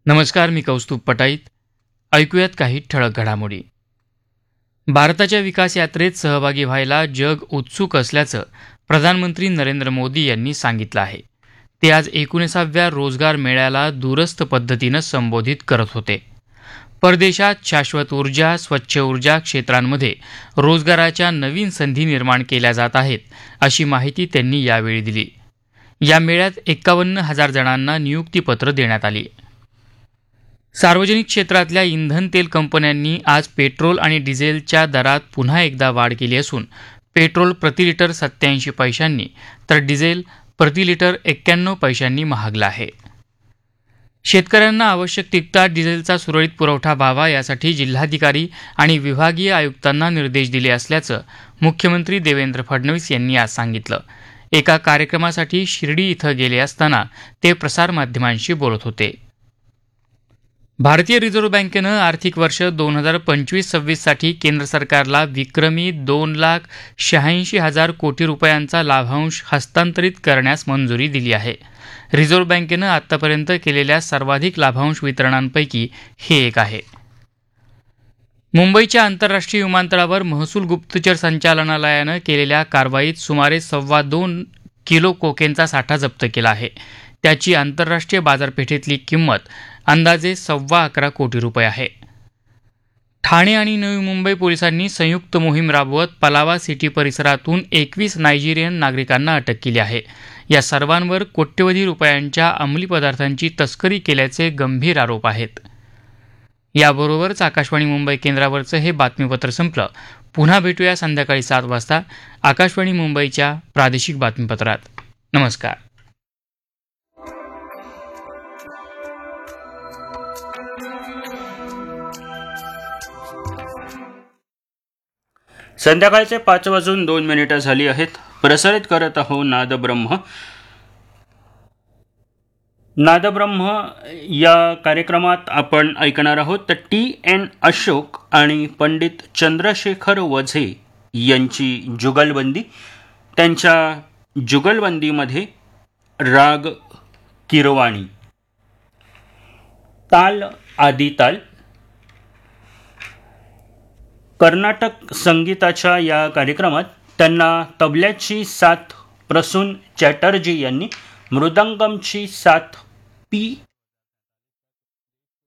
नमस्कार, मी कौस्तुभ पटाईत. ऐकूयात काही ठळक घडामोडी. भारताच्या विकास यात्रेत सहभागी व्हायला जग उत्सुक असल्याचं प्रधानमंत्री नरेंद्र मोदी यांनी सांगितलं आहे. ते आज 19व्या रोजगार मेळ्याला दूरस्थ पद्धतीनं संबोधित करत होते. परदेशात शाश्वत ऊर्जा, स्वच्छ ऊर्जा क्षेत्रांमध्ये रोजगाराच्या नवीन संधी निर्माण केल्या जात आहेत, अशी माहिती त्यांनी यावेळी दिली. या मेळ्यात 51,000 जणांना नियुक्तीपत्र देण्यात आली. सार्वजनिक क्षेत्रातल्या इंधन तेल कंपन्यांनी आज पेट्रोल आणि डिझेलच्या दरात पुन्हा एकदा वाढ केली असून पेट्रोल प्रति लिटर 87 पैशांनी तर डिझेल प्रति लिटर 91 पैशांनी महागलं आहे. शेतकऱ्यांना आवश्यक तितका डिझेलचा सुरळीत पुरवठा व्हावा यासाठी जिल्हाधिकारी आणि विभागीय आयुक्तांना निर्देश दिले असल्याचं मुख्यमंत्री देवेंद्र फडणवीस यांनी आज सांगितलं. एका कार्यक्रमासाठी शिर्डी इथं गेले असताना ते प्रसारमाध्यमांशी बोलत होते. भारतीय रिझर्व्ह बँकेनं आर्थिक वर्ष 2025-26 साठी केंद्र सरकारला विक्रमी 2,86,000 कोटी रुपयांचा लाभांश हस्तांतरित करण्यास मंजुरी दिली आहे. रिझर्व्ह बँकेनं आतापर्यंत केलेल्या सर्वाधिक लाभांश वितरणांपैकी हे एक आहे. मुंबईच्या आंतरराष्ट्रीय विमानतळावर महसूल गुप्तचर संचालनालयानं केलेल्या कारवाईत सुमारे 2.25 किलो कोकेनचा साठा जप्त केला आहे. त्याची आंतरराष्ट्रीय बाजारपेठेतली किंमत अंदाजे 11.25 कोटी रुपये आहे. ठाणे आणि नवी मुंबई पोलिसांनी संयुक्त मोहीम राबवत पलावा सिटी परिसरातून 21 नायजेरियन नागरिकांना अटक केली आहे. या सर्वांवर कोट्यवधी रुपयांच्या अंमली पदार्थांची तस्करी केल्याचे गंभीर आरोप आहेत. याबरोबरच आकाशवाणी मुंबई केंद्रावरचं हे बातमीपत्र संपलं. पुन्हा भेटूया संध्याकाळी 7 वाजता आकाशवाणी मुंबईच्या प्रादेशिक बातमीपत्रात. नमस्कार. संध्याकाळचे 5:02 झाली आहेत. प्रसारित करत आहो नादब्रह्म. नादब्रह्म या कार्यक्रमात आपण ऐकणार आहोत तर TN अशोक आणि पंडित चंद्रशेखर वझे यांची जुगलबंदी. त्यांच्या जुगलबंदीमध्ये राग किरवाणी, ताल आदिताल. कर्नाटक संगीताच्या या कार्यक्रमात त्यांना तबल्याची साथ प्रसून चॅटर्जी यांनी, मृदंगमची साथ P